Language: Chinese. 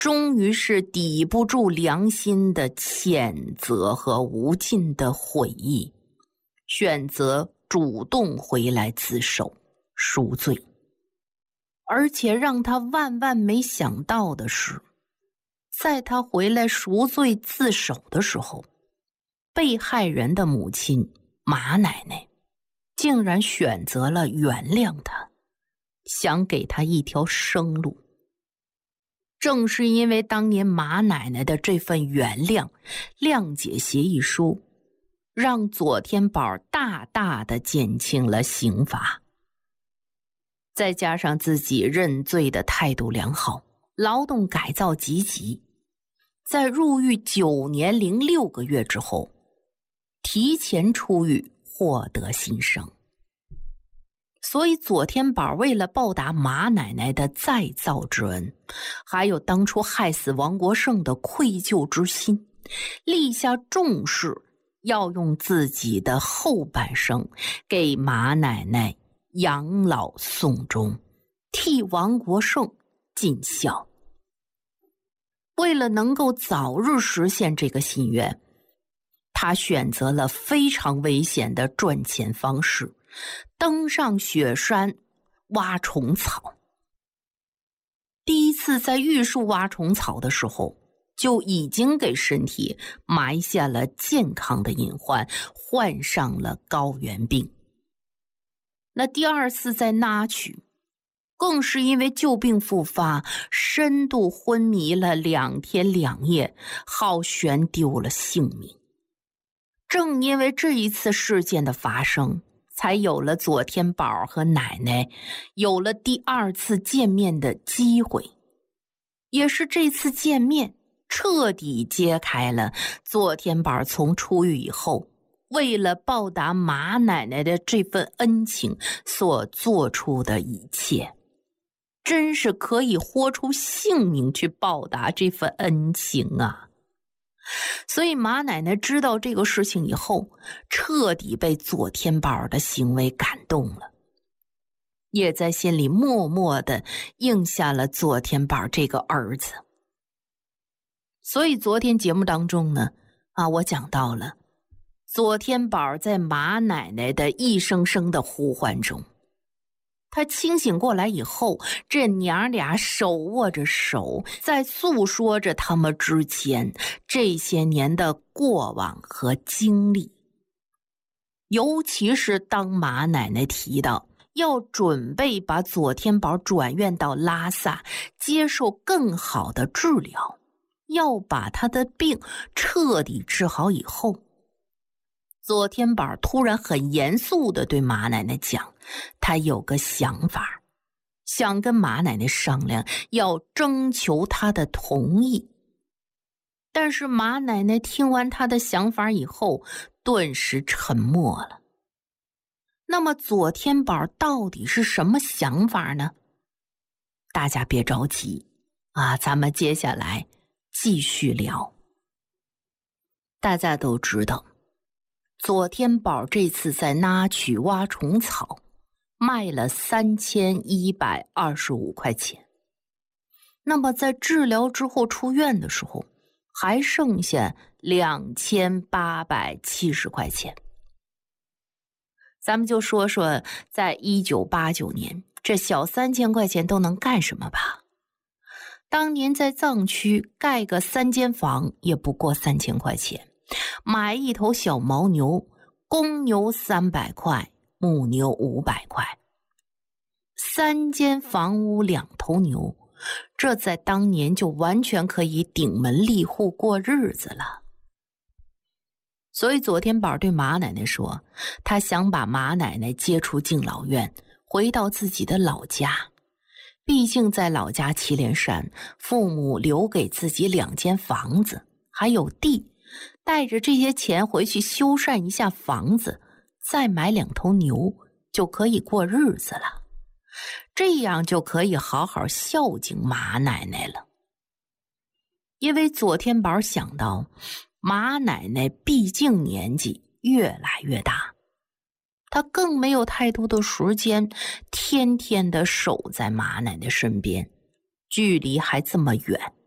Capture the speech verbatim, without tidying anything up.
终于是抵不住良心的谴责和无尽的悔意，选择主动回来自首赎罪。而且让他万万没想到的是，在他回来赎罪自首的时候，被害人的母亲马奶奶竟然选择了原谅他，想给他一条生路。正是因为当年马奶奶的这份原谅、谅解协议书，让左天宝大大的减轻了刑罚。再加上自己认罪的态度良好，劳动改造积极，在入狱九年零六个月之后，提前出狱，获得新生。所以左天宝为了报答马奶奶的再造之恩，还有当初害死王国胜的愧疚之心，立下重誓，要用自己的后半生给马奶奶养老送终，替王国胜尽孝。为了能够早日实现这个心愿，他选择了非常危险的赚钱方式，登上雪山挖虫草。第一次在玉树挖虫草的时候，就已经给身体埋下了健康的隐患，患上了高原病。那第二次在那曲，更是因为旧病复发，深度昏迷了两天两夜，好悬丢了性命。正因为这一次事件的发生，才有了左天宝和奶奶有了第二次见面的机会。也是这次见面彻底揭开了左天宝从出狱以后，为了报答马奶奶的这份恩情所做出的一切，真是可以豁出性命去报答这份恩情啊！所以马奶奶知道这个事情以后，彻底被左天宝的行为感动了，也在心里默默地应下了左天宝这个儿子。所以昨天节目当中呢，啊，我讲到了左天宝在马奶奶的一声声的呼唤中，他清醒过来以后，这娘俩手握着手，在诉说着他们之间这些年的过往和经历。尤其是当马奶奶提到要准备把左天宝转院到拉萨接受更好的治疗，要把他的病彻底治好以后，左天宝突然很严肃地对马奶奶讲，他有个想法，想跟马奶奶商量，要征求他的同意。但是马奶奶听完他的想法以后，顿时沉默了。那么左天宝到底是什么想法呢？大家别着急啊，咱们接下来继续聊。大家都知道，左天宝这次在那曲挖虫草卖了三千一百二十五块钱，那么在治疗之后出院的时候，还剩下两千八百七十块钱。咱们就说说，在一九八九年，这小三千块钱都能干什么吧？当年在藏区盖个三间房也不过三千块钱。买一头小牦牛，公牛三百块，母牛五百块，三间房屋两头牛，这在当年就完全可以顶门立户过日子了。所以左天宝对马奶奶说，他想把马奶奶接出敬老院，回到自己的老家。毕竟在老家祁连山，父母留给自己两间房子，还有地，带着这些钱回去修缮一下房子，再买两头牛，就可以过日子了。这样就可以好好孝敬马奶奶了。因为左天宝想到马奶奶毕竟年纪越来越大，他更没有太多的时间天天的守在马奶奶身边，距离还这么远。